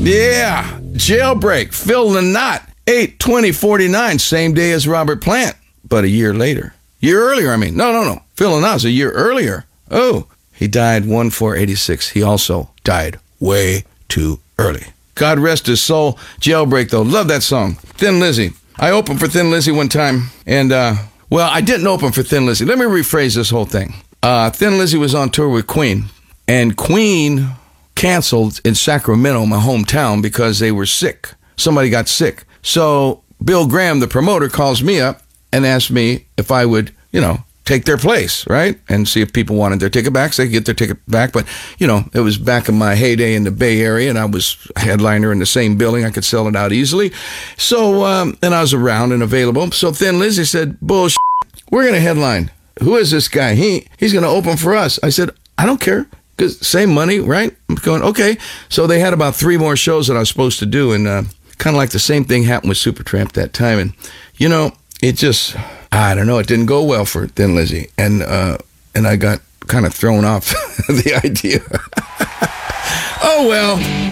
Yeah, Jailbreak, Phil Lynott, 8/20/49, same day as Robert Plant, but a year later. Year earlier, I mean. No. Phil Lynott's a year earlier. Oh, he died 1/4/86. He also died way too early. God rest his soul. Jailbreak, though. Love that song. Thin Lizzy. I opened for Thin Lizzy one time, and, well, I didn't open for Thin Lizzy. Let me rephrase this whole thing. Thin Lizzy was on tour with Queen, and Queen canceled in Sacramento, my hometown, because they were sick. Somebody got sick. So Bill Graham, the promoter, calls me up and asks me if I would, take their place, right? And see if people wanted their ticket back, so they could get their ticket back. But, it was back in my heyday in the Bay Area, and I was a headliner in the same building. I could sell it out easily. So, and I was around and available. So Thin Lizzy said, bullshit, we're going to headline. Who is this guy? He's going to open for us. I said, I don't care. Because same money, right? I'm going, okay. So they had about 3 more shows that I was supposed to do, and kind of like the same thing happened with Supertramp that time. And, it just, I don't know, it didn't go well for Thin Lizzy. And I got kind of thrown off the idea. Oh, well.